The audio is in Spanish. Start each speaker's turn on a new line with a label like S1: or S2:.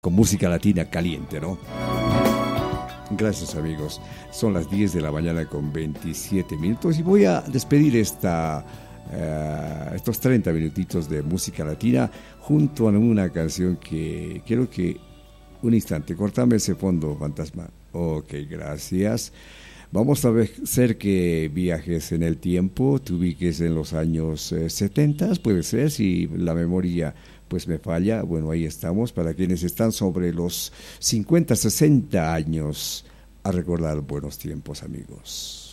S1: con música latina caliente, ¿no? Gracias, amigos. Son las 10 de la mañana con 27 minutos y voy a despedir estos 30 minutitos de música latina junto a una canción que quiero que... Un instante, cortame ese fondo, fantasma. Ok, gracias. Vamos a hacer que viajes en el tiempo, te ubiques en los años 70, puede ser, si la memoria pues me falla. Bueno, ahí estamos, para quienes están sobre los 50, 60 años, a recordar buenos tiempos, amigos.